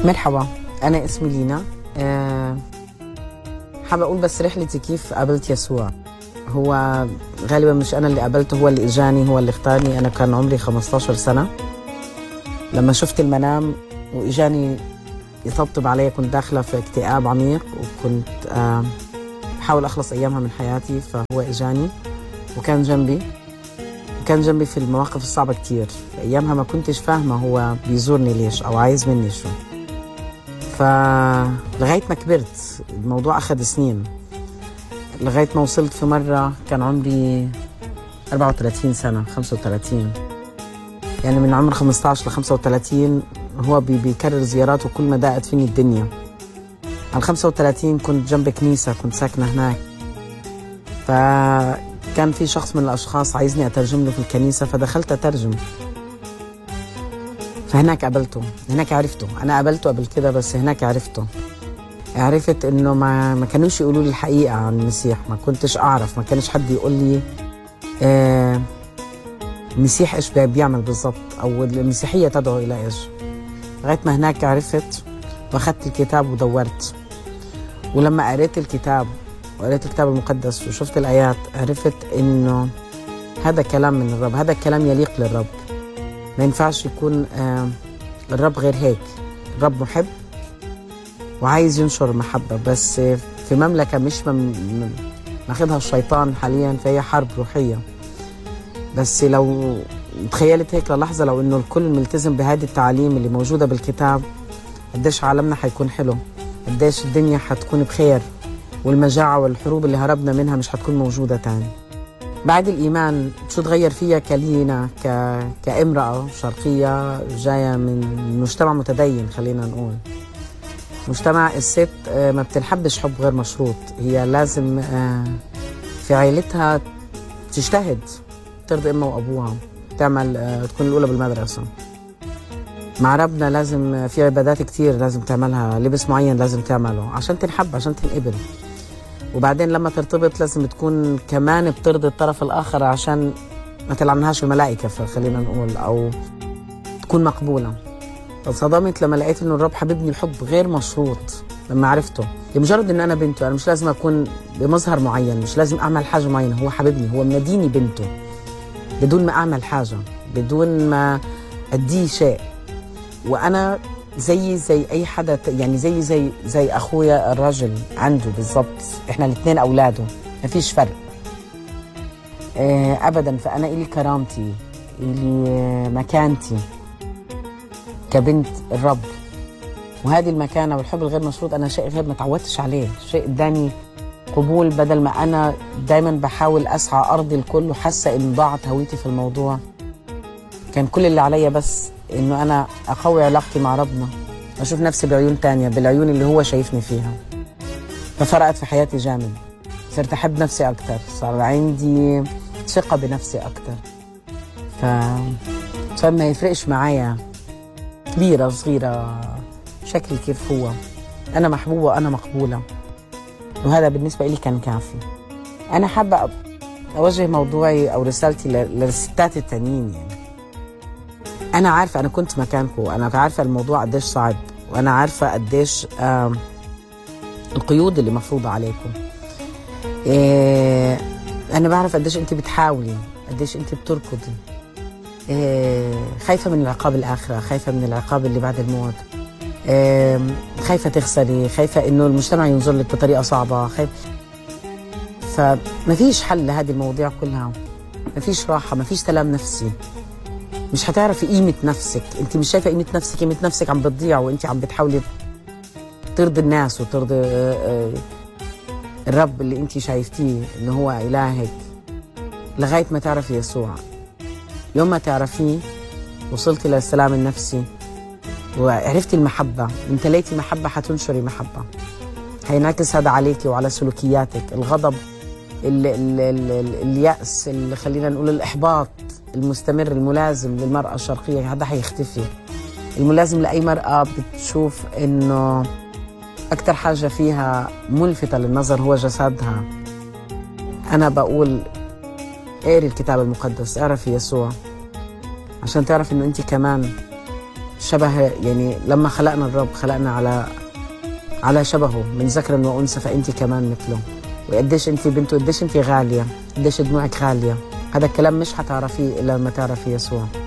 مرحبا، أنا اسمي لينا. حابة أقول بس رحلتي كيف قابلت يسوع. هو غالبا مش أنا اللي قابلته، هو اللي إجاني، هو اللي اختارني. أنا كان عمري 15 سنة لما شفت المنام وإجاني يطبطب علي. كنت داخلة في اكتئاب عميق وكنت بحاول أخلص أيامها من حياتي، فهو إجاني وكان جنبي في المواقف الصعبة كتير. أيامها ما كنتش فاهمة هو بيزورني ليش أو عايز مني شو. فلغاية ما كبرت، الموضوع أخذ سنين، لغاية ما وصلت في مرة كان عمري 34 سنة 35، يعني من عمر 15 ل 35 هو بيكرر زياراته كل ما ضاقت فيني الدنيا. على 35 كنت جنب كنيسة، كنت ساكنة هناك، فكان في شخص من الأشخاص عايزني أترجم له في الكنيسة، فدخلت أترجم. فهناك قابلته، هناك عرفته. أنا قابلته قبل كده بس هناك عرفت إنه ما كانوش يقولوا لي الحقيقة عن المسيح. ما كنتش أعرف، ما كانش حد يقول لي المسيح إيش بيعمل بالضبط أو المسيحية تدعو إلى إيش. لغاية ما هناك عرفت وأخذت الكتاب ودورت. ولما قريت الكتاب المقدس وشفت الآيات، عرفت إنه هذا كلام من الرب، هذا كلام يليق للرب. ما ينفعش يكون الرب غير هيك. الرب محب وعايز ينشر المحبة، بس في مملكة مش ماخدها الشيطان حاليا، فهي حرب روحية. بس لو تخيلت هيك للحظة، لو إنه الكل ملتزم بهذه التعاليم اللي موجودة بالكتاب، قديش عالمنا حيكون حلو، قديش الدنيا حتكون بخير، والمجاعة والحروب اللي هربنا منها مش حتكون موجودة تاني. بعد الإيمان شو تغير فيها كلينا كامرأة شرقية جاية من مجتمع متدين. خلينا نقول مجتمع الست ما بتنحبش حب غير مشروط. هي لازم في عائلتها تجتهد، ترضي أمها وأبوها، تعمل تكون الأولى بالمدرسة. مع ربنا لازم في عبادات كتير لازم تعملها، لبس معين لازم تعمله عشان تنحب، عشان تنقبل. وبعدين لما ترتبط لازم تكون كمان بترضي الطرف الآخر عشان ما تلعنهاش الملائكة، فخلينا نقول، أو تكون مقبولة. فصدمت لما لقيت إنه الرب حبيبني الحب غير مشروط. لما عرفته لمجرد إن أنا بنته، أنا مش لازم أكون بمظهر معين، مش لازم أعمل حاجة معينة. هو حبيبني، هو مناديني بنته بدون ما أعمل حاجة، بدون ما أديه شيء. وأنا زي أي حدا، يعني زي أخويا الرجل عنده بالضبط. إحنا الاثنين أولاده، ما فيش فرق أبدا. فأنا إلي كرامتي، إلي مكانتي كبنت الرب، وهذه المكانة والحب الغير مشروط أنا شيء غير ما تعودتش عليه، شيء اداني قبول. بدل ما أنا دايما بحاول أسعى أرضي الكل وحاسة إن ضاعت هويتي في الموضوع، كان كل اللي عليا بس إنه أنا أقوي علاقتي مع ربنا، أشوف نفسي بعيون تانية، بالعيون اللي هو شايفني فيها. ففرقت في حياتي جامد، صرت أحب نفسي أكتر، صار عندي ثقة بنفسي أكتر. فما يفرقش معايا كبيرة صغيرة، شكلي كيف هو، أنا محبوبة وأنا مقبولة، وهذا بالنسبة لي كان كافي. أنا حابة أوجه موضوعي أو رسالتي للستات التانيين. يعني أنا عارفة، أنا كنت مكانكم، أنا عارفة الموضوع قديش صعب، وأنا عارفة قديش القيود اللي مفروضة عليكم. أنا بعرف قديش أنت بتحاولي، قديش أنت بتركضي، خايفة من العقاب الآخرة، خايفة من العقاب اللي بعد الموت، خايفة تخسري، خايفة إنه المجتمع ينظر لك بطريقة صعبة، فما فيش حل لهذه المواضيع كلها. ما فيش راحة، ما فيش سلام نفسي، مش هتعرفي قيمة نفسك. انت مش شايفة قيمة نفسك عم بتضيع، وانت عم بتحاولي ترضي الناس وترضي الرب اللي انت شايفتيه انه هو إلهك، لغاية ما تعرفي يسوع. يوم ما تعرفيه وصلتي للسلام النفسي وعرفتي المحبة، امتليتي محبة، حتنشري محبة، هينعكس هذا عليكي وعلى سلوكياتك. الغضب، اليأس، اللي خلينا نقول الإحباط المستمر الملازم للمرأة الشرقية، هذا حيختفي. الملازم لأي مرأة بتشوف إنه أكتر حاجة فيها ملفتة للنظر هو جسدها. أنا بقول اقري الكتاب المقدس، اعرفي يسوع، عشان تعرف إنه أنت كمان شبه، يعني لما خلقنا الرب خلقنا على شبهه من ذكر وأنثى، فأنت كمان مثله. وقديش أنت بنته، قديش أنت غالية، قديش دموعك غالية. هذا الكلام مش حتعرفيه إلا لما تعرفي يسوع.